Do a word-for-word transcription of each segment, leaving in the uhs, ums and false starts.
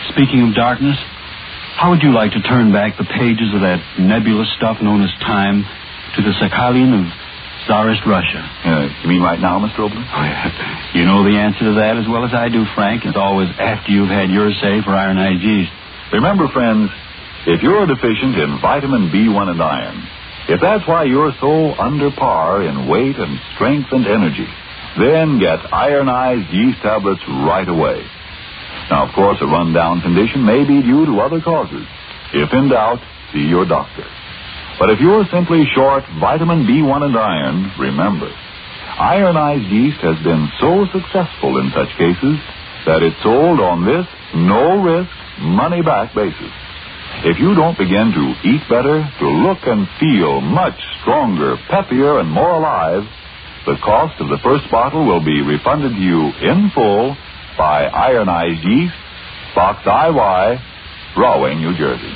speaking of darkness, how would you like to turn back the pages of that nebulous stuff known as time to the Sakhalin of Tsarist Russia? Uh, you mean right now, Mister Oberlin? Oh, yeah. You know the answer to that as well as I do, Frank. It's always after you've had your say for ironized yeast. Remember, friends, if you're deficient in vitamin B one and iron, if that's why you're so under par in weight and strength and energy, then get ironized yeast tablets right away. Now, of course, a run-down condition may be due to other causes. If in doubt, see your doctor. But if you're simply short vitamin B one and iron, remember, ironized yeast has been so successful in such cases that it's sold on this no-risk, money-back basis. If you don't begin to eat better, to look and feel much stronger, peppier, and more alive, the cost of the first bottle will be refunded to you in full by Ironized Yeast, Box I Y, Rahway, New Jersey.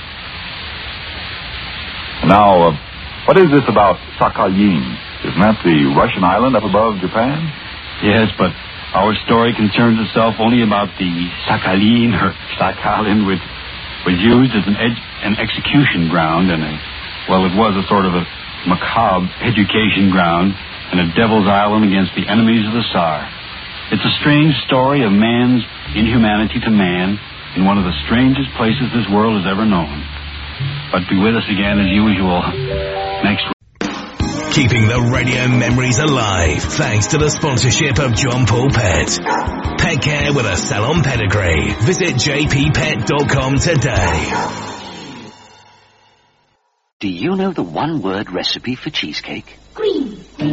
Now, uh, what is this about Sakhalin? Isn't that the Russian island up above Japan? Yes, but our story concerns itself only about the Sakhalin, or Sakhalin, which was used as an, ed- an execution ground and a, well, it was a sort of a macabre education ground and a devil's island against the enemies of the Tsar. It's a strange story of man's inhumanity to man in one of the strangest places this world has ever known. But be with us again as usual next week. Keeping the radio memories alive thanks to the sponsorship of John Paul Pet. Pet care with a salon pedigree. Visit j p pet dot com today. Do you know the one-word recipe for cheesecake? Green